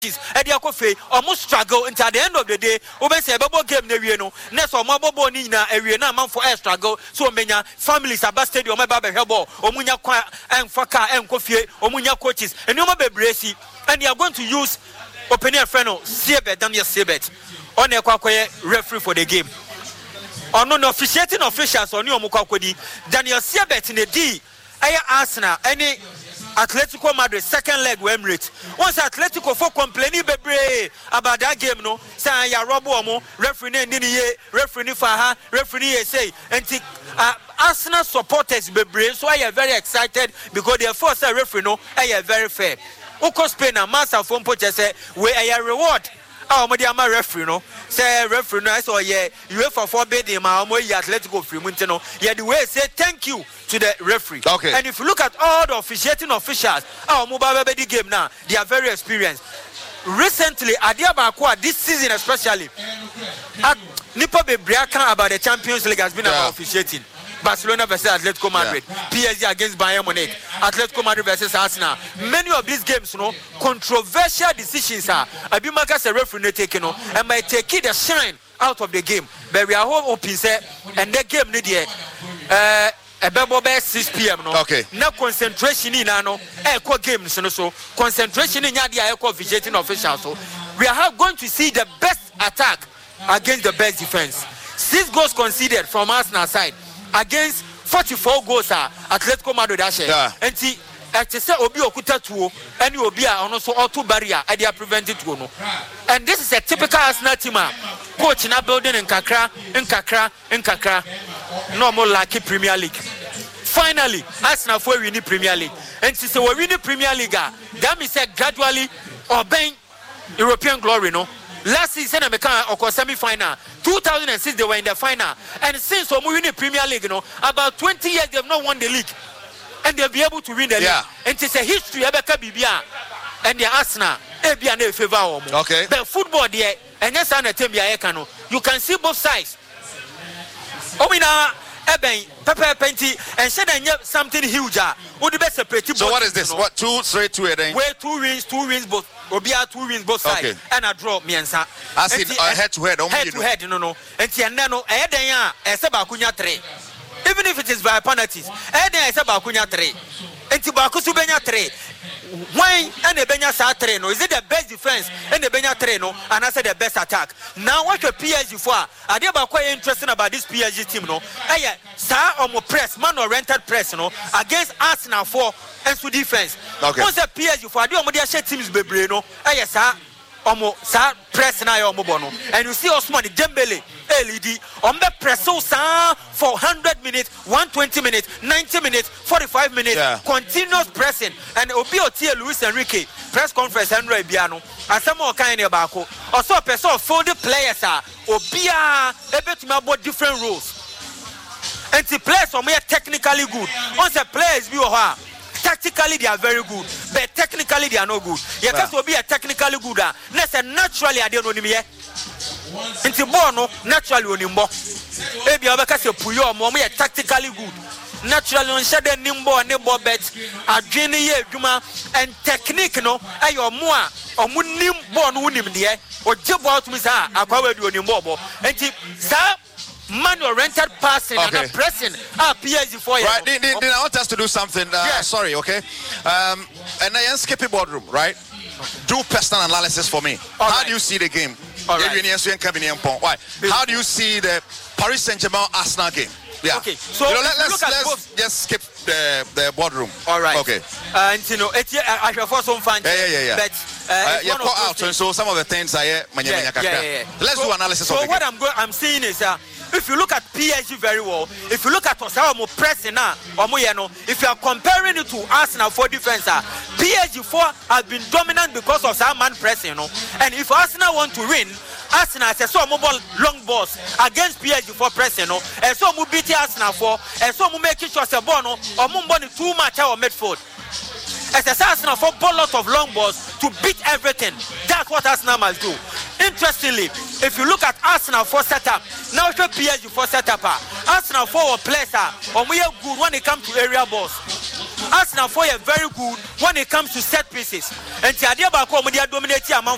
Edia Kofe, almost struggle until at the end of the day. Oben say babo game ne wie no. Next or mabo ni na ewie na man for air struggle. So menya families aba stadium my baby hebo. Omunya kwa en faka en kofie. Omunya coaches. And you be bracey. And you are going to use opening friend Sebet Daniel Sebet. On a referee for the game. On non officiating officials on you Mukakodi. Daniel Sebet in the D. Aya Arsenal any Atletico Madrid second leg were Emirates. Once Atletico for complaining about that game, no, say ya Robo referee Nini, referee Faha, referee say, and Arsenal supporters bebre, so I am very excited because their first referee no, I am very fair. Uko Spain and Master phone purchase say where I reward. Oh, my referee no, say referee no, so yeah, you have for forbidding my Atletico Fremontino. Yeah, the way say thank you to the referee. Okay. And if you look at all the officiating officials, our mobile baby game now, they are very experienced. Recently, Adiabakwa, this season especially, Nipa Bebriaka about the Champions League has been about officiating. Barcelona versus Atletico Madrid, PSG against Bayern Munich, Atletico Madrid versus Arsenal. Many of these games, controversial decisions are. Abimaka is a referee taking, and might take the shine out of the game. But we are all open, and the game need a 6 p.m. no. Okay. No concentration in echo games so concentration in the echo officiating officials. So we are going to see the best attack against the best defense. 6 goals conceded from Arsenal side against 44 goals Atletico Madrid and see say obi okuta tuo any obi a ono so auto barrier e dey prevent it no. And this is a typical Arsenal team coach na building in kakra no more like Premier League. Finally Arsenal for win the Premier League and say we win the Premier League that means gradually obeying European glory no. Last season, I semi-final. 2006, they were in the final. And since we win the Premier League, about 20 years, they have not won the league. And they'll be able to win the league. And it's a history. And the Arsenal, favor. Okay. The football there, and yes, you can see both sides. Pepper Penty, and said something huge. So what is this? What 2 straight 2 then? Where 2 wins both. Obia 2 wins both sides. Okay. And a draw miensa. I see head to head. Head to head, no. And Tianano, Edenya, Esabacunya 3. Even if it is by penalties, Edenya Esabacunya 3. And Tibacusu Benya 3. Why and the Benya Sa 3? No, is it the best defense and the Benya 3? No, and I said the best attack. Now, what your PSG for? Are they quite interesting about this PSG team? No, sir, or press, man or rented press, no, against Arsenal 4 and to defense. Okay. Once the PSG for the Omodia teams be no, sir. Sir, press na your mobono, and you see Osman Dembele, LED, press so for 100 minutes, 120 minutes, 90 minutes, 45 minutes, continuous pressing, and Obio Luis Enrique press conference Henry Biano, and some more kind of Bako, also a person for the players are Obia able to about different rules, and the players are more technically good. Once the players be tactically they are very good, but technically they are no good. You have to be a technically good. Naturally I don't know me. Into Bono, naturally on him. Maybe I because you puyo more tactically good. Naturally on shade nimbo and nimbo bet a genie juma and technique no ayo more or munim born unim there or jib out me sa akwawe do nimbo and sir manual rented passing and pressing PSG for you. Right, I want us to do something. Sorry, okay. And I skip it boardroom, right? Do personal analysis for me. How do you see the game? Why? How do you see the Paris Saint-Germain Arsenal game? Yeah. Okay. So let's just skip the boardroom. All right. Okay. And I shall for some fun. Yeah. But out. So some of the things I Let's do analysis. So what I'm saying is if you look at PSG very well, if you look at Osama pressing now, if you are comparing it to Arsenal for defense, PSG 4 has been dominant because of some man pressing, and if Arsenal want to win, Arsenal has so mobile long balls against PSG 4 pressing, and so we beat Arsenal 4, and so we make sure Sebono or Mumboni too much our midfield. As a Arsenal for a lot of long balls to beat everything. That's what Arsenal must do. Interestingly, if you look at Arsenal for setup, now show PSG for setup. Arsenal for players are we are good when it comes to area balls. Arsenal for very good when it comes to set pieces. And Tiadia Bako dominating among